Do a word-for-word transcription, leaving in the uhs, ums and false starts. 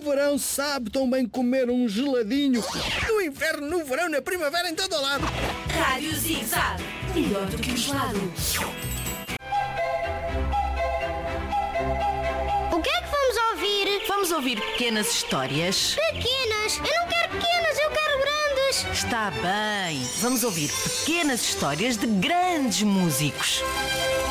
verão sabe tão bem comer um geladinho. No inverno, no verão, na primavera, em todo o lado. Rádio Zig-Zag, melhor do que um gelado. O que é que vamos ouvir? Vamos ouvir pequenas histórias. Pequenas? Eu não quero pequenas, eu quero grandes. Está bem, vamos ouvir pequenas histórias de grandes músicos.